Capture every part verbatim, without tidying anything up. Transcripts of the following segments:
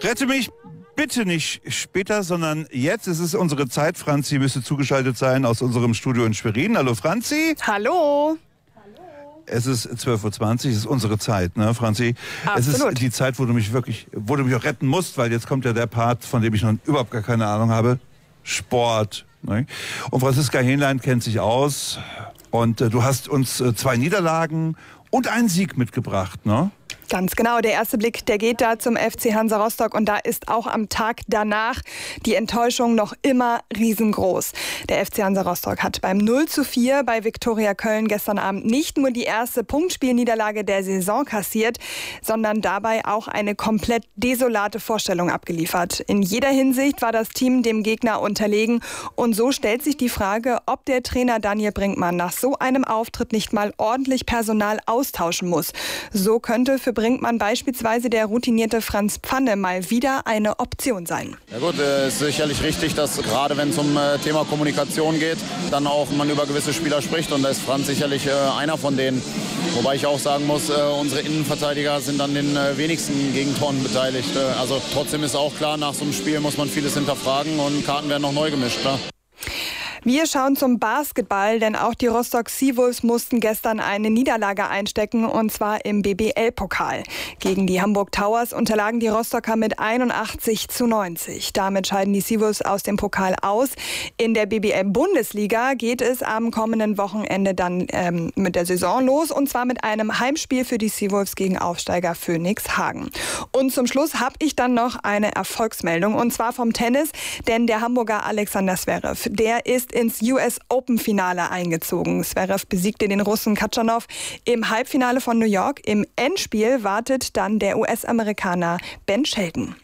Rette mich bitte nicht später, sondern jetzt. Es ist unsere Zeit. Franzi müsste zugeschaltet sein aus unserem Studio in Schwerin. Hallo Franzi. Hallo. Es ist zwölf Uhr zwanzig, es ist unsere Zeit, ne, Franzi? Absolut. Es ist die Zeit, wo du mich wirklich, wo du mich auch retten musst, weil jetzt kommt ja der Part, von dem ich noch überhaupt gar keine Ahnung habe. Sport. Ne? Und Franziska Hähnlein kennt sich aus. Und äh, du hast uns äh, zwei Niederlagen und einen Sieg mitgebracht, ne? Ganz genau, der erste Blick, der geht da zum F C Hansa Rostock und da ist auch am Tag danach die Enttäuschung noch immer riesengroß. Der F C Hansa Rostock hat beim null zu vier bei Viktoria Köln gestern Abend nicht nur die erste Punktspielniederlage der Saison kassiert, sondern dabei auch eine komplett desolate Vorstellung abgeliefert. In jeder Hinsicht war das Team dem Gegner unterlegen und so stellt sich die Frage, ob der Trainer Daniel Brinkmann nach so einem Auftritt nicht mal ordentlich Personal austauschen muss. So könnte für Brinkmann beispielsweise der routinierte Franz Pfanne mal wieder eine Option sein. Ja gut, es ist sicherlich richtig, dass gerade wenn es um äh, Thema Kommunikation geht, dann auch man über gewisse Spieler spricht und da ist Franz sicherlich äh, einer von denen. Wobei ich auch sagen muss, äh, unsere Innenverteidiger sind an den äh, wenigsten Gegentoren beteiligt. Äh, also trotzdem ist auch klar, nach so einem Spiel muss man vieles hinterfragen und Karten werden noch neu gemischt, klar. Wir schauen zum Basketball, denn auch die Rostock Seawolves mussten gestern eine Niederlage einstecken, und zwar im B B L-Pokal. Gegen die Hamburg Towers unterlagen die Rostocker mit einundachtzig zu neunzig. Damit scheiden die Seawolves aus dem Pokal aus. In der B B L-Bundesliga geht es am kommenden Wochenende dann ähm, mit der Saison los, und zwar mit einem Heimspiel für die Seawolves gegen Aufsteiger Phoenix Hagen. Und zum Schluss habe ich dann noch eine Erfolgsmeldung, und zwar vom Tennis, denn der Hamburger Alexander Zverev, der ist ins U S Open-Finale eingezogen. Zverev besiegte den Russen Katschanov im Halbfinale von New York. Im Endspiel wartet dann der U S-Amerikaner Ben Shelton.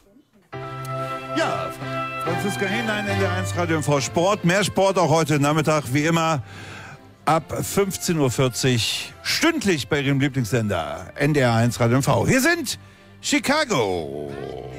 Ja, Franziska Hähnlein, N D R eins Radio M V Sport. Mehr Sport auch heute Nachmittag, wie immer, ab fünfzehn Uhr vierzig, stündlich bei Ihrem Lieblingssender N D R eins Radio M V. Hier sind Chicago.